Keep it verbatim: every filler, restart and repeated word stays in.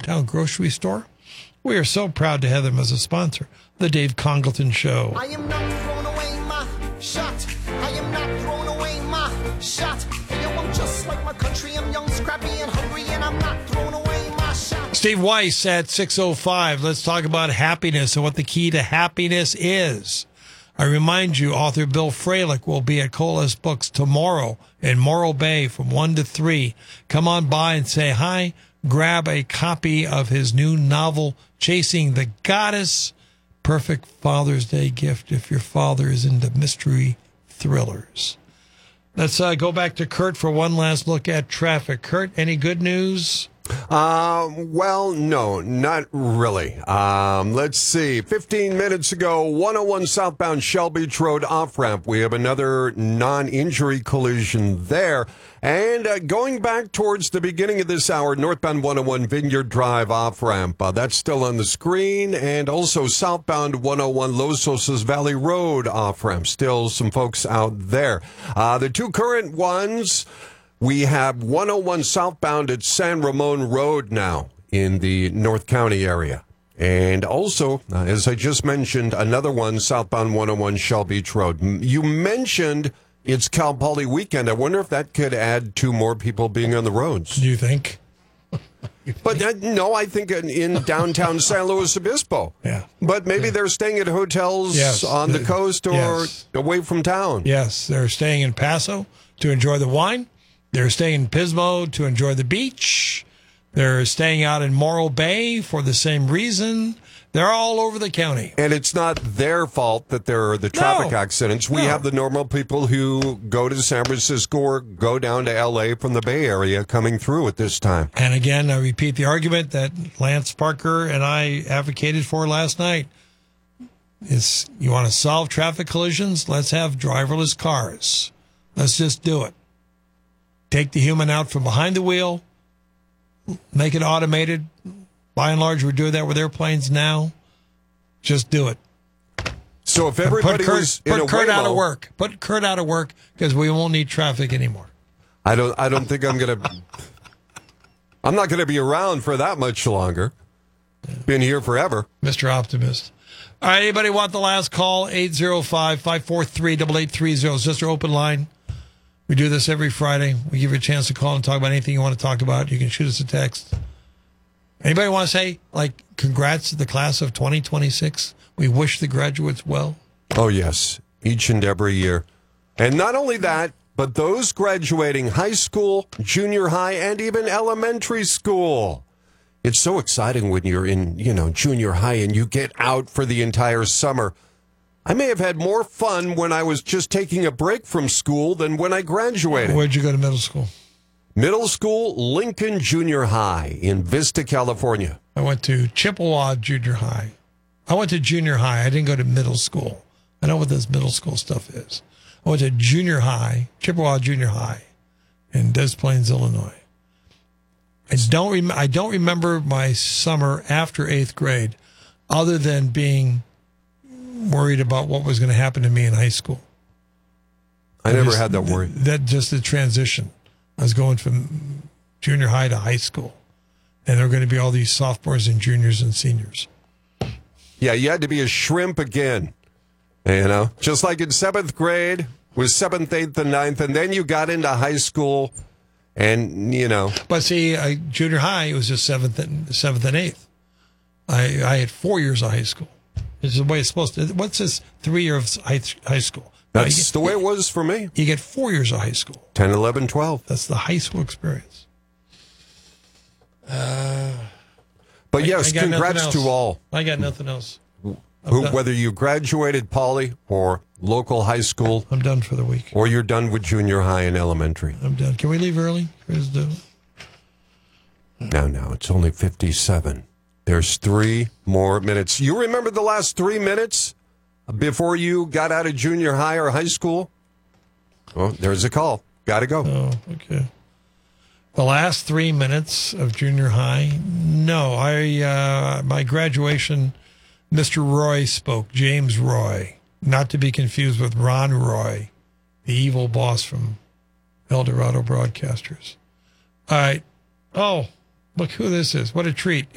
hometown grocery store. We are so proud to have them as a sponsor. The Dave Congleton Show. I am not throwing away my shot. I am not throwing away my shot. Hey, yo, I'm just like my country. I'm young, scrappy, and hungry, and I'm not throwing away my shot. Steve Weiss at six oh five. Let's talk about happiness and what the key to happiness is. I remind you, author Bill Fralick will be at Colas Books tomorrow in Morro Bay from one to three. Come on by and say hi. Grab a copy of his new novel, Chasing the Goddess. Perfect Father's Day gift if your father is into mystery thrillers. Let's uh, go back to Kurt for one last look at traffic. Kurt, any good news? Uh, well, no, not really. Um, let's see. fifteen minutes ago, one oh one southbound Shell Beach Road off-ramp. We have another non-injury collision there. And uh, going back towards the beginning of this hour, northbound one oh one Vineyard Drive off-ramp. Uh, that's still on the screen. And also southbound one oh one Los Osos Valley Road off-ramp. Still some folks out there. Uh, the two current ones... We have one oh one southbound at San Ramon Road now in the North County area. And also, uh, as I just mentioned, another one southbound one oh one Shell Beach Road. You mentioned it's Cal Poly weekend. I wonder if that could add to more people being on the roads. Do you think? But uh, no, I think in, in downtown San Luis Obispo. Yeah. But maybe yeah. they're staying at hotels yes. on the coast or yes. away from town. Yes, they're staying in Paso to enjoy the wine. They're staying in Pismo to enjoy the beach. They're staying out in Morro Bay for the same reason. They're all over the county. And it's not their fault that there are the traffic no. accidents. We no. have the normal people who go to San Francisco or go down to L A from the Bay Area coming through at this time. And again, I repeat the argument that Lance Parker and I advocated for last night. Is you want to solve traffic collisions? Let's have driverless cars. Let's just do it. Take the human out from behind the wheel, make it automated. By and large, we're doing that with airplanes now. Just do it. So if everybody put Kurt, was in put a Kurt Waymo, out of work. Put Kurt out of work because we won't need traffic anymore. I don't. I don't think I'm gonna. I'm not gonna be around for that much longer. Been here forever, Mister Optimist. All right. Anybody want the last call? eight oh five, five four three, eight eight three oh. It's just our open line. We do this every Friday. We give you a chance to call and talk about anything you want to talk about. You can shoot us a text. Anybody want to say, like, congrats to the class of twenty twenty-six? We wish the graduates well. Oh, yes. Each and every year. And not only that, but those graduating high school, junior high, and even elementary school. It's so exciting when you're in, you know, junior high and you get out for the entire summer. I may have had more fun when I was just taking a break from school than when I graduated. Where'd you go to middle school? Middle school, Lincoln Junior High in Vista, California. I went to Chippewa Junior High. I went to junior high. I didn't go to middle school. I know what this middle school stuff is. I went to junior high, Chippewa Junior High in Des Plaines, Illinois. I don't, rem- I don't remember my summer after eighth grade other than being worried about what was going to happen to me in high school. I never just, had that worry. That just the transition. I was going from junior high to high school, and there were going to be all these sophomores and juniors and seniors. Yeah, you had to be a shrimp again, you know, just like in seventh grade was seventh, eighth, and ninth, and then you got into high school, and you know. But see, I, junior high it was just seventh and seventh and eighth. I I had four years of high school. It's the way it's supposed to. What's this three years of high, high school? That's get, the way it was for me. You get four years of high school. ten, eleven, twelve. That's the high school experience. Uh, but I, yes, I congrats to all. I got nothing else. Who, whether you graduated Poly or local high school. I'm done for the week. Or you're done with junior high and elementary. I'm done. Can we leave early? Chris, do No, no, it's only fifty-seven. There's three more minutes. You remember the last three minutes before you got out of junior high or high school? Well, there's a call. Got to go. Oh, okay. The last three minutes of junior high? No, I uh, my graduation, Mister Roy spoke, James Roy, not to be confused with Ron Roy, the evil boss from El Dorado Broadcasters. All right. Oh, look who this is. What a treat.